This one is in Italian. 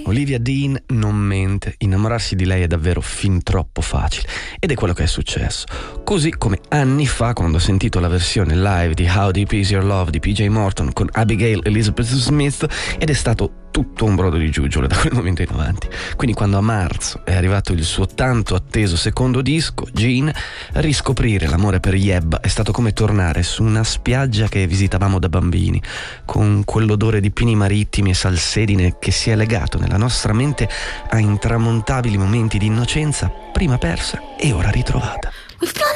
Olivia Dean non mente, innamorarsi di lei è davvero fin troppo facile, ed è quello che è successo. Così come anni fa, quando ho sentito la versione live di How Deep Is Your Love di PJ Morton con Abigail Elizabeth Smith, ed è stato tutto un brodo di giuggiole da quel momento in avanti. Quindi quando a marzo è arrivato il suo tanto atteso secondo disco, Gene, riscoprire l'amore per Yebba è stato come tornare su una spiaggia che visitavamo da bambini, con quell'odore di pini marittimi e salsedine che si è legato nella nostra mente a intramontabili momenti di innocenza prima persa e ora ritrovata.